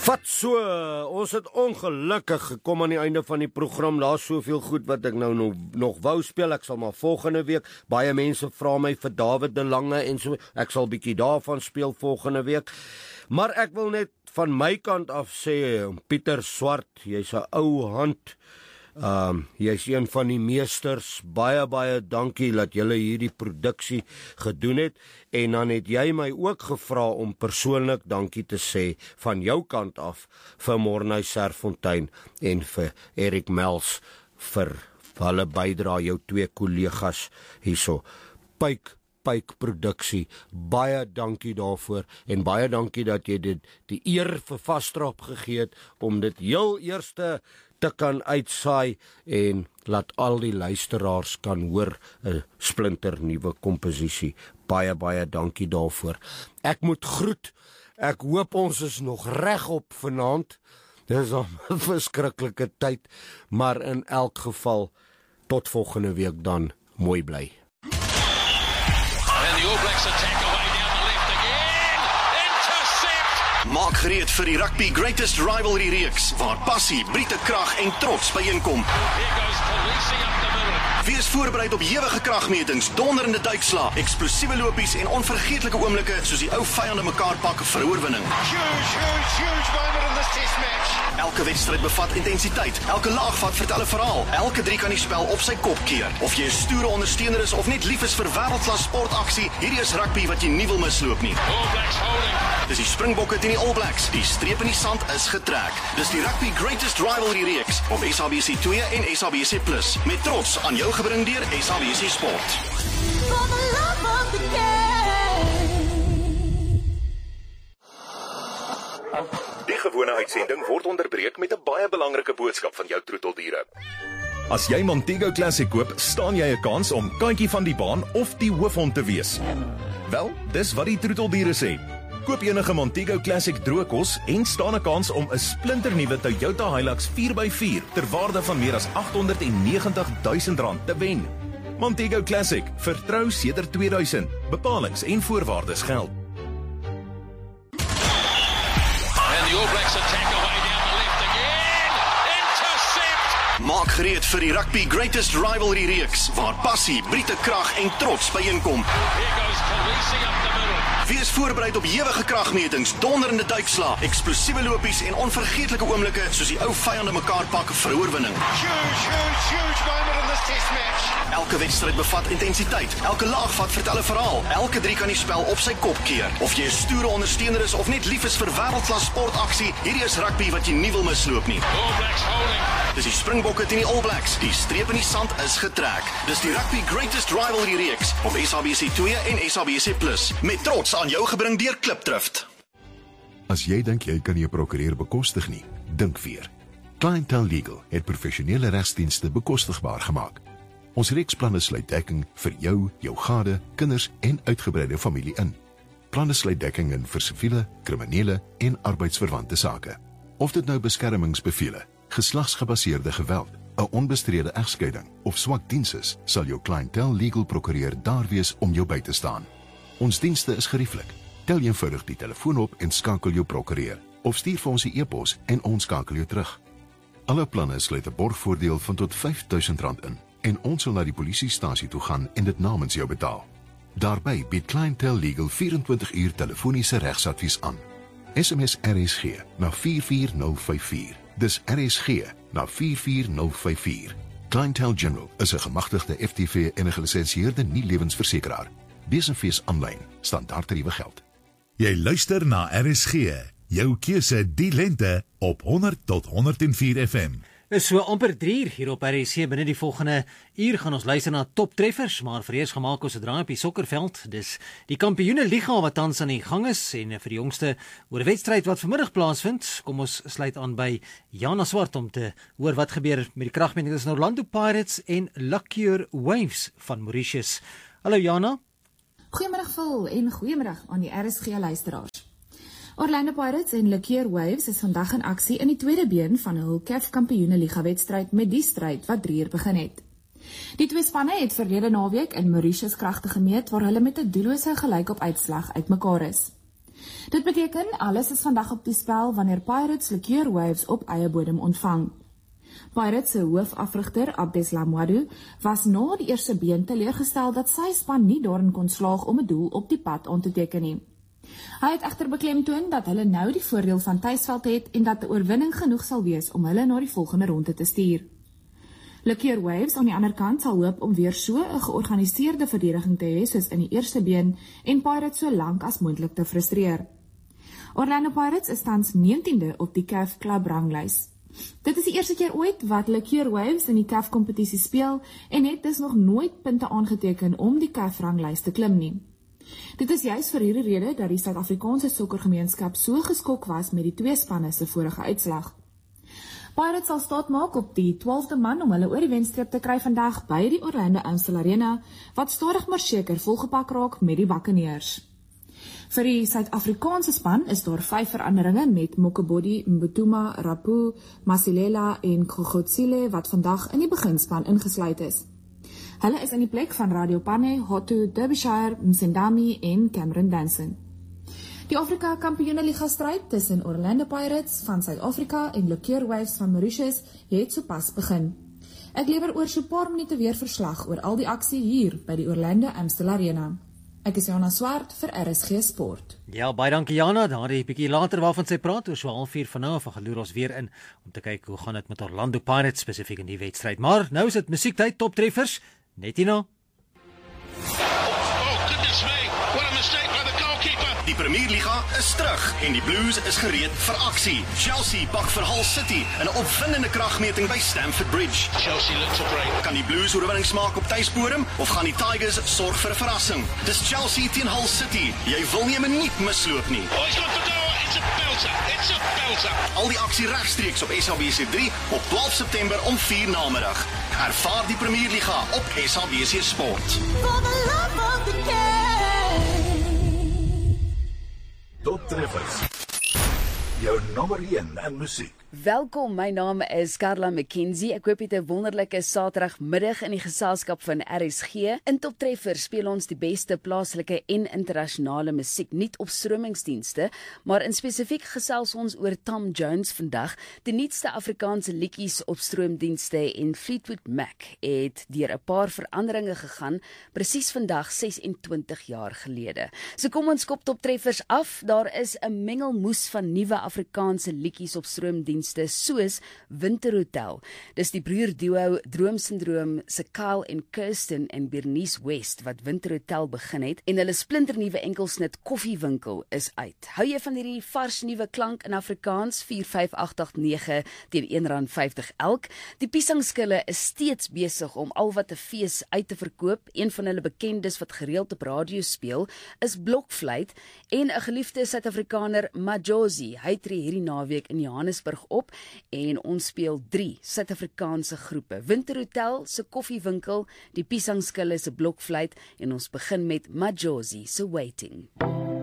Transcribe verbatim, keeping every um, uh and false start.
Vat so, ons het ongelukkig gekom aan die einde van die program. Daar is soveel goed wat ek nou nog, nog wou speel. Ek sal maar volgende week, baie mense vra my vir David de Lange en so, ek sal bietjie daarvan speel volgende week. Maar ek wil net van my kant af sê, Pieter Swart, jy's 'n ou hand. Um, jy's een van die meesters, baie baie dankie dat julle hierdie produksie gedoen het, en dan het jy my ook gevra om persoonlik dankie te sê van jou kant af vir Morney Serfontein en vir Erik Mels vir hulle bydra, jou twee kollegas hierso. Pyk Pyk produksie, baie dankie daarvoor, en baie dankie dat jy dit die eer vir Vastrap gegee het om dit heel eerste te kan uitsaai en laat al die luisteraars kan hoor 'n splinter nuwe komposisie. Baie baie dankie daarvoor. Ek moet groet. Ek hoop ons is nog regop vanaand. Dis 'n verskriklike tyd, maar in elk geval tot volgende week dan. Mooi bly. The All Blacks attack away down the left again. Intercept! Maak gereed vir die Rugby Greatest Rivalry reeks, waar passie, Briete krag en trots byeenkom. Here goes Khaleesi up the middle. Wees voorbereid op ewige kragmetings, donderende duikslae, eksplosiewe lopies en onvergeetlike oomblikke soos die ou vyande mekaar pak vir oorwinning. Huge, huge, huge moment in this test match. Elke wedstryd bevat intensiteit, elke laag vat vertel 'n verhaal, elke drie kan die spel op sy kop keer. Of jy 'n stoere ondersteuner is of net lief is vir wêreldklas sportaksie, hierdie is rugby wat jy nie wil misloop nie. All Blacks holding. Dis die Springbokke teen die All Blacks. Die streep in die sand is getrek. Dis die Rugby Greatest Rivalry reeks op S A B C twee en S A B C plus. Met trots aan jou gebring deur S A B C Sport. For the love of the game. Die gewone uitsending word onderbreek met 'n baie belangrike boodskap van jou troeteldiere. As jy Montego Classic koop, staan jy 'n kans om katjie van die baan of die hoofhond te wees. Wel, dis wat die troeteldiere sê. Koop enige Montego Classic droogkos en staan 'n kans om 'n splinternuwe Toyota Hilux vier by vier ter waarde van meer as agthonderdnegentig duisend rand te wen. Montego Classic, vertrou sedert tweeduisend. Bepalings en voorwaardes geld. And the All Blacks attack away down the left again. Intercept! Maak gereed vir die Rugby Greatest Rivalry reeks, waar passie, Briete krag en trots byeenkom. Here goes Khaleesi up the middle. Wees voorbereid op ewige kragmetings, donderende duikslae, eksplosiewe lopies en onvergeetlike oomblikke soos die ou vyande mekaar pak vir oorwinning. Huge, huge, huge moment in this test match. Elke wedstryd bevat intensiteit, elke laag vat vertel 'n verhaal, elke drie kan die spel op sy kop keer. Of jy 'n stoere ondersteuner is of net lief is vir wêreldklas sportaksie, hierdie is rugby wat jy nie wil misloop nie. All Blacks holding. Dis die Springbokke teen die All Blacks. Die streep in die sand is getrek. Dis die Rugby Greatest Rivalry reeks op S A B C twee en S A B C plus. Met trots aan jou gebring deur Klipdrift. As jy dink jy kan nie 'n prokureur bekostig nie, dink weer. Clientele Legal het professionele regsdienste bekostigbaar gemaak. Ons reeksplanne sluit dekking vir jou, jou gade, kinders en uitgebreide familie in. Planne sluit dekking in vir siviele, kriminele en arbeidsverwante sake. Of dit nou beskermingsbevele, geslagsgebaseerde geweld, 'n onbestrede egskeiding of swak diens is, sal jou Clientele Legal prokureur daar wees om jou by te staan. Ons dienste is gerieflik. Tel eenvoudig die telefoon op en skakel jou prokureur, of stuur vir ons 'n e-pos en ons skakel jou terug. Alle planne sluit 'n borgvoordeel van tot vyf duisend rand in, en ons sal na die polisiestasie toe gaan en dit namens jou betaal. Daarby bied Clientele Legal vyf-en-twintig uur telefoniese regsadvies aan. S M S R S G na vier vier nul vyf vier. Dis R S G na vier vier nul vyf vier. Clientele General is 'n gemagtigde F T V en 'n gelisensieerde nie-lewensversekeraar. Besenfees aanlyn, standaardtariewe geld. Jy luister na R S G, jou keuse die lente op honderd tot honderd en vier F M. Is so amper drie uur hier op R S C. Binne die volgende uur gaan ons luister na toptreffers, maar vir eers gemaak ons 'n draai op die sokkerveld. Dis die Kampioene Liga wat tans aan die gang is, en vir die jongste oor 'n wedstryd wat vanmiddag plaasvind, kom ons sluit aan by Jana Swart om te hoor wat gebeur met die kragmeting tussen Orlando Pirates en Lockyer Waves van Mauritius. Hallo Jana. Goeiemiddag Phil en goeiemiddag aan die R S G luisteraars. Orlando Pirates en Lockyer Waves is vandag in aksie in die tweede been van hul C A F Kampioene Liga wedstryd met die stryd wat drie uur begin het. Die twee spanne het verlede naweek in Mauritius kragte gemeet waar hulle met 'n doellose gelyk op uitslag uitmekaar is. Dit beteken alles is vandag op die spel wanneer Pirates Liqueur Waves op eie bodem ontvang. Pirates se hoofafrigter Abdeslam Wadou was na die eerste been teleurgestel dat sy span nie daarin kon slaag om 'n doel op die pad aan te teken nie. Hy het egter beklemtoon dat hulle nou die voordeel van tuisveld het en dat 'n oorwinning genoeg sal wees om hulle na die volgende ronde te stuur. Liqueur Waves aan die ander kant sal hoop om weer so 'n georganiseerde verdediging te hê soos in die eerste been en Pirates so lank as moontlik te frustreer. Orlando Pirates is tans negentiende op die C A F Club ranglys. Dit is die eerste keer ooit wat Liqueur Waves in die C A F kompetisie speel en het dus nog nooit punte aangeteken om die C A F ranglys te klim nie. Dit is juis vir hierdie rede dat die Suid-Afrikaanse sokkergemeenskap so geskok was met die twee spanne se vorige uitslag. Pirates sal staat maak op die twaalfde man om hulle oor die wenstreep te kry vandag by die Orlando Amstel Arena, wat stadig maar seker volgepak raak met die Buccaneers. Vir die Suid-Afrikaanse span is daar vyf veranderinge met Mokobodi, Mbutuma, Rapu, Masilela en Khogotsile wat vandag in die beginspan ingesluit is. Hulle is in die plek van Radio Pane, Hotu, Derbyshire, Msendami en Cameron Danson. Die Afrika Kampioenenliga stryd tussen Orlando Pirates van Suid-Afrika en Liqueur Waves van Mauritius het sopas begin. Ek lewer oor so 'n paar minute weer verslag oor al die aksie hier by die Orlando Amstel Arena. Ek is Jana Swart vir R S G Sport. Ja, baie dankie Jana. Daardie bietjie later waarvan sy praat, oor so halfuur van nou af gaan loer ons weer in om te kyk hoe gaan dit met Orlando Pirates spesifiek in die wedstryd. Maar nou is dit musiektyd, toptreffers. Net hierna. Die Premier Liga is terug en die Blues is gereed vir aksie. Chelsea pak vir Hull City in 'n opwindende kragmeting by Stamford Bridge. Chelsea look to break. Kan die Blues oorwinning maak op tuisbodem of gaan die Tigers sorg vir 'n verrassing? Dis Chelsea teen Hull City. Jy wil nie 'n minuut misloop nie. Oh, he's gone for goal. It's a belter. It's a belter. Al die aksie regstreeks op S A B C drie op twaalf September om vier namiddag. Ervaar die Premier Liga op S A B C Sport. For the love of the game. Toptreffers. Jou nommer een in musiek. Welkom, my naam is Carla McKenzie. Ek hoop jy het 'n wonderlike Saterdagmiddag in die geselskap van R S G. In Toptreffer speel ons die beste plaaslike en internasionale musiek, nie op stromingsdienste, maar in spesifiek gesels ons oor Tom Jones vandag, die nuutste Afrikaanse liedjies op stroomdienste, en Fleetwood Mac het deur 'n paar veranderinge gegaan, presies vandag ses en twintig jaar gelede. So kom ons kop Toptreffers af. Daar is 'n mengelmoes van nuwe Afrikaanse liedjies op stroomdienste soos Winterhotel. Dis die broerduo Droomsindroom se Kyle en Kirsten en Bernice West wat Winterhotel begin het, en hulle splinternuwe enkelsnit Koffiewinkel is uit. Hou jy van hierdie vars nuwe klank in Afrikaans? vier vyf agt agt nege teen een rand vyftig elk. Die Piesangskille is steeds besig om al wat 'n fees uit te verkoop. Een van hulle bekendes wat gereeld op radio speel is Blokfluit, en 'n geliefde Suid-Afrikaner Majosi. Hy tree hierdie naweek in Johannesburg op, en ons speel drie Suid-Afrikaanse groepe. Winterhotel se Koffiewinkel, die Piesangskille se Blokfluit, en ons begin met Majosi se Waiting.